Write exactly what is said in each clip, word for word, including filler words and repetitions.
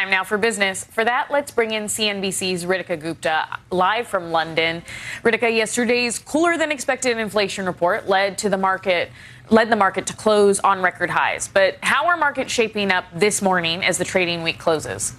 Time now for business. For that, let's bring in C N B C's Ritika Gupta live from London. Ritika, yesterday's cooler than expected inflation report led to the market led the market to close on record highs. But how are markets shaping up this morning as the trading week closes?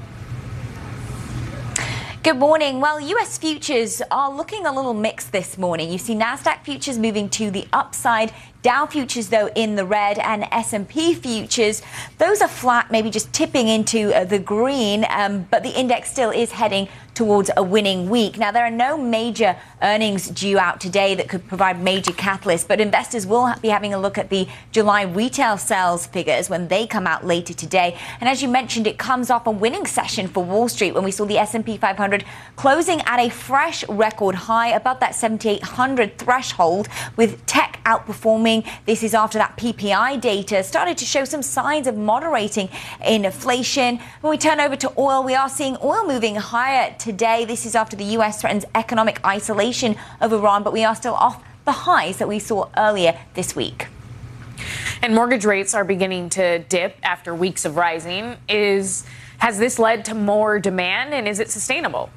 Good morning. Well, U S futures are looking a little mixed this morning. You see NASDAQ futures moving to the upside, Dow futures, though, in the red, and S and P futures, those are flat, maybe just tipping into uh, the green, um, but the index still is heading towards a winning week. Now, there are no major earnings due out today that could provide major catalysts, but investors will be having a look at the July retail sales figures when they come out later today. And as you mentioned, it comes off a winning session for Wall Street when we saw the S and P five hundred closing at a fresh record high above that seventy-eight hundred threshold, with tech outperforming. This is after that P P I data started to show some signs of moderating in inflation. When we turn over to oil, we are seeing oil moving higher today. This is after the U S threatens economic isolation of Iran, but we are still off the highs that we saw earlier this week. And mortgage rates are beginning to dip after weeks of rising. Is has this led to more demand, and is it sustainable?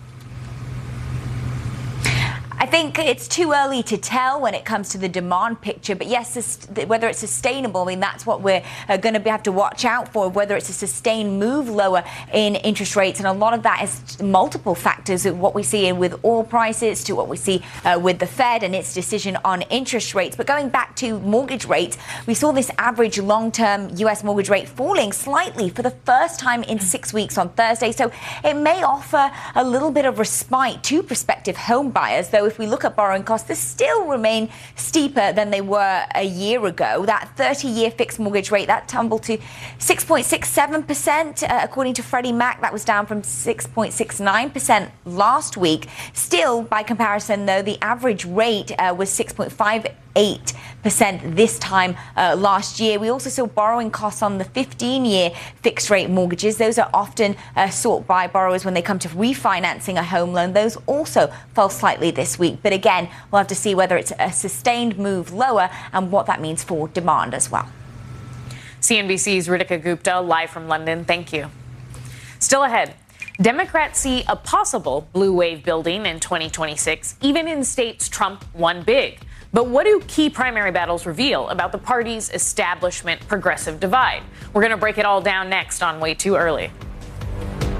I think it's too early to tell when it comes to the demand picture, but yes, whether it's sustainable, I mean, that's what we're uh, going to have to watch out for, whether it's a sustained move lower in interest rates. And a lot of that is multiple factors of what we see with oil prices to what we see uh, with the Fed and its decision on interest rates. But going back to mortgage rates, we saw this average long-term U S mortgage rate falling slightly for the first time in six weeks on Thursday. So it may offer a little bit of respite to prospective home buyers, though if we look at borrowing costs, they still remain steeper than they were a year ago. That thirty-year fixed mortgage rate, that tumbled to six point six seven percent, uh, according to Freddie Mac. That was down from six point six nine percent last week. Still, by comparison, though, the average rate uh, was six point five eight percent this time uh, last year. We also saw borrowing costs on the fifteen-year fixed rate mortgages. Those are often uh, sought by borrowers when they come to refinancing a home loan. Those also fell slightly this week. But again, we'll have to see whether it's a sustained move lower and what that means for demand as well. C N B C's Ritika Gupta live from London. Thank you. Still ahead, Democrats see a possible blue wave building in twenty twenty-six, even in states Trump won big. But what do key primary battles reveal about the party's establishment progressive divide? We're going to break it all down next on Way Too Early.